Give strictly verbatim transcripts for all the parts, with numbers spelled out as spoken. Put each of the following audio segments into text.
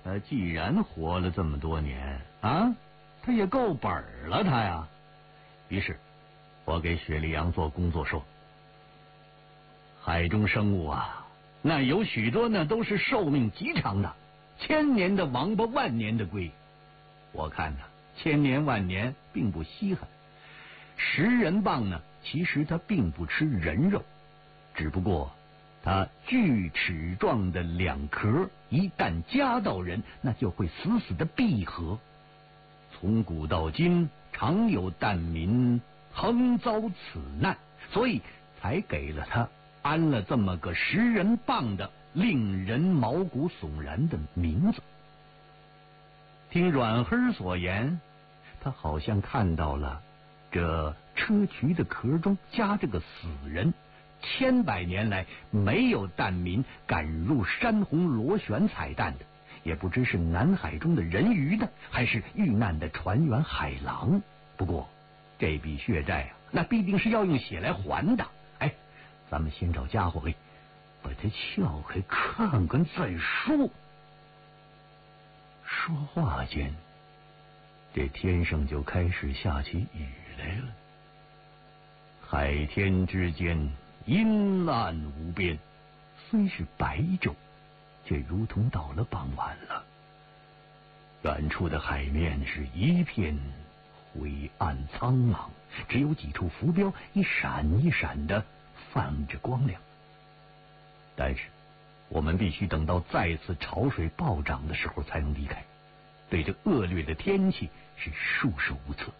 他既然活了这么多年啊，他也够本儿了，他呀。于是，我给雪莉杨做工作说：海中生物啊，那有许多呢都是寿命极长的，千年的王八，万年的龟。我看呢，千年万年并不稀罕。食人蚌呢，其实它并不吃人肉，只不过它锯齿状的两壳一旦夹到人，那就会死死的闭合。从古到今，常有蛋民横遭此难，所以才给了他安了这么个食人蚌的令人毛骨悚然的名字。听阮黑所言，他好像看到了这砗磲的壳中夹着个死人，千百年来没有蛋民敢入山洪螺旋采蛋的，也不知是南海中的人鱼呢，还是遇难的船员海狼。不过这笔血债啊，那必定是要用血来还的。哎，咱们先找家伙给把它撬开看看再说。说话间，这天上就开始下起雨来了。海天之间阴暗无边，虽是白昼，却如同到了傍晚了。远处的海面是一片灰暗苍茫，只有几处浮标一闪一闪的泛着光亮。但是我们必须等到再次潮水暴涨的时候才能离开，对这恶劣的天气是束手无策。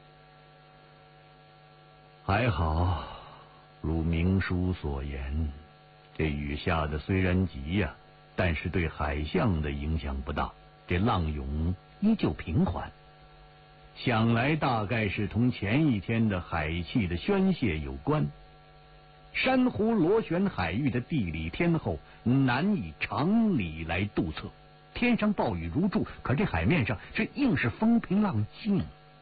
还好，如明书所言，这雨下的虽然急呀、啊，但是对海象的影响不大，这浪涌依旧平缓。想来大概是同前一天的海气的宣泄有关。珊瑚螺旋海域的地理天候难以常理来度测，天上暴雨如注，可这海面上却硬是风平浪静。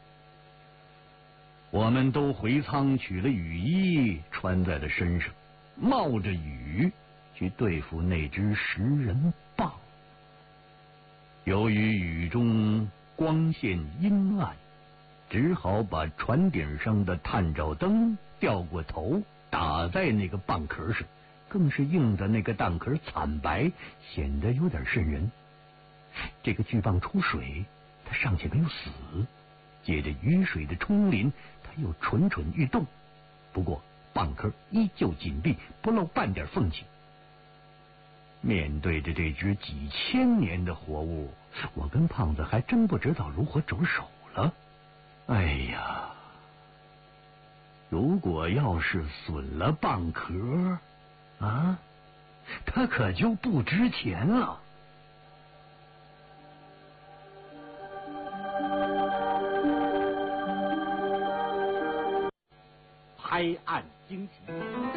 我们都回舱取了雨衣穿在了身上，冒着雨去对付那只食人蚌。由于雨中光线阴暗，只好把船顶上的探照灯掉过头，打在那个蚌壳上，更是映得那个蛋壳惨白，显得有点瘆人。这个巨蚌出水，它尚且没有死，借着雨水的冲淋，它又蠢蠢欲动。不过蚌壳依旧紧闭，不露半点缝隙。面对着这只几千年的活物，我跟胖子还真不知道如何着手了。哎呀，如果要是损了蚌壳啊，它可就不值钱了。 拍案惊奇。